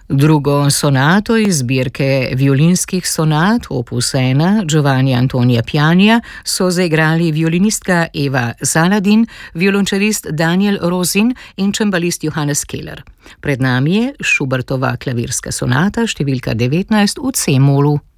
Drugo sonato iz zbirke violinskih sonat opus 1 Giovanni Antonia Pianija so zaigrali violinistka Eva Saladin, violončelist Daniel Rosin in čembalist Johannes Keller. Pred nami je Schubertova klavirska sonata številka 19 v C-molu.